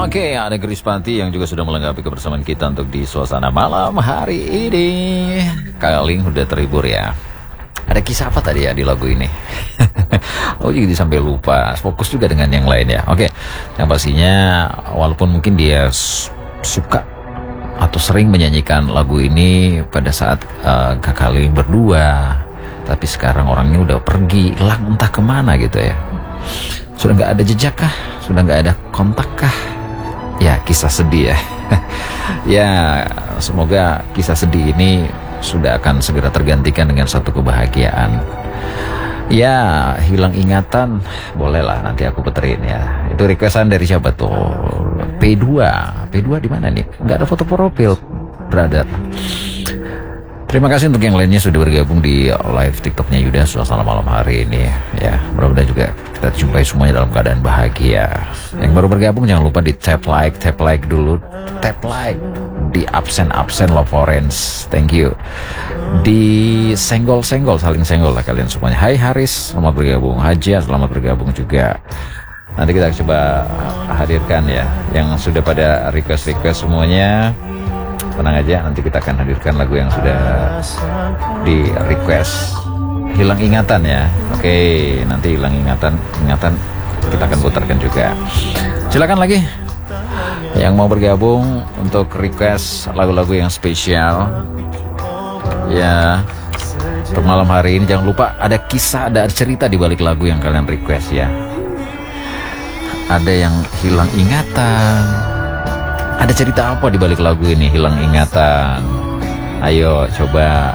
Oke, ada Krispati yang juga sudah melengkapi kebersamaan kita untuk di suasana malam hari ini. Kaling udah terhibur ya. Ada kisah apa tadi ya di lagu ini? Oh, jadi sampai lupa. Fokus juga dengan yang lain ya. Oke, yang pastinya walaupun mungkin dia suka atau sering menyanyikan lagu ini pada saat Kakak Ling berdua, tapi sekarang orangnya udah pergi, hilang entah kemana gitu ya. Sudah nggak ada jejak kah? Sudah nggak ada kontak kah? Ya, kisah sedih ya. Ya, semoga kisah sedih ini sudah akan segera tergantikan dengan satu kebahagiaan. Ya, hilang ingatan, bolehlah nanti aku puterin ya. Itu requestan dari siapa tuh? P2 di mana nih? Nggak ada foto profil, brother. Terima kasih untuk yang lainnya sudah bergabung di live TikToknya Yuda suasana malam hari ini ya. Mudah-mudahan juga kita jumpai semuanya dalam keadaan bahagia. Yang baru bergabung jangan lupa di tap like dulu, tap like, di absen love orange, thank you. Di saling senggol lah kalian semuanya. Hai Haris, selamat bergabung. Haja, selamat bergabung juga. Nanti kita coba hadirkan ya yang sudah pada request semuanya. Tenang aja, nanti kita akan hadirkan lagu yang sudah di request. Hilang ingatan ya. Oke, nanti hilang ingatan kita akan putarkan juga. Silakan lagi yang mau bergabung untuk request lagu-lagu yang spesial ya. Untuk malam hari ini jangan lupa ada kisah, ada cerita di balik lagu yang kalian request ya. Ada yang hilang ingatan. Ada cerita apa di balik lagu ini hilang ingatan? Ayo coba.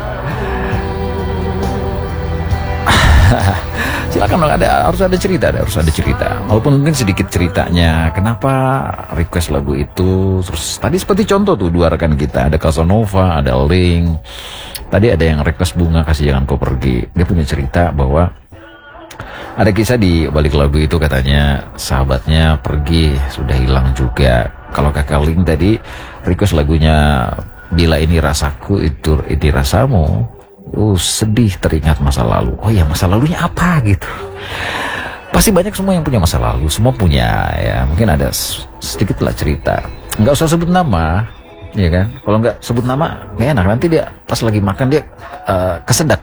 Silakan dong, harus ada cerita. Walaupun mungkin sedikit ceritanya. Kenapa request lagu itu? Terus tadi seperti contoh tuh dua rekan kita, ada Casanova, ada Ling. Tadi ada yang request Bunga Kasih Jangan Kau Pergi. Dia punya cerita bahwa ada kisah di balik lagu itu, katanya sahabatnya pergi, sudah hilang juga. Kalau Kakak Ling tadi request lagunya Bila Ini Rasaku Itu Ini Rasamu. Sedih teringat masa lalu. Oh ya, masa lalunya apa gitu. Pasti banyak semua yang punya masa lalu. Semua punya ya. Mungkin ada sedikit lah cerita. Nggak usah sebut nama, ya kan. Kalau nggak sebut nama nggak enak. Nanti dia pas lagi makan dia kesedak.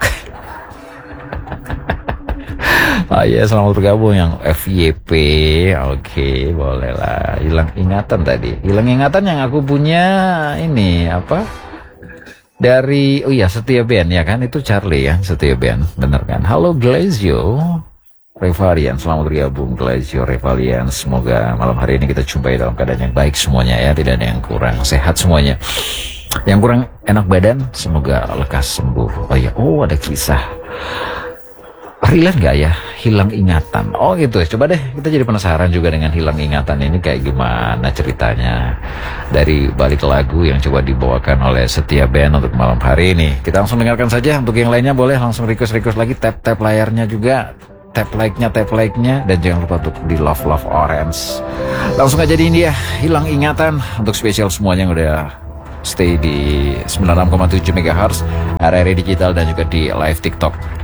Oh ya, selamat bergabung yang FYP. Oke, boleh lah. Hilang ingatan tadi. Hilang ingatan yang aku punya ini apa? Dari Setia Band ya kan, itu Charlie ya, Setia Band, bener kan? Halo Glazio Revalian, selamat bergabung Glazio Revalian. Semoga malam hari ini kita jumpai dalam keadaan yang baik semuanya ya, tidak ada yang kurang, sehat semuanya. Yang kurang enak badan semoga lekas sembuh. Ada kisah. Relate gak ya hilang ingatan? Oh gitu ya, coba deh kita jadi penasaran juga dengan hilang ingatan ini kayak gimana ceritanya dari balik lagu yang coba dibawakan oleh Setia Band untuk malam hari ini. Kita langsung dengarkan saja. Untuk yang lainnya boleh langsung request lagi, tap layarnya juga, tap like-nya, dan jangan lupa untuk di love orange. Langsung aja di ini ya, hilang ingatan untuk spesial semuanya yang udah stay di 96,7 MHz RRI Digital dan juga di live TikTok.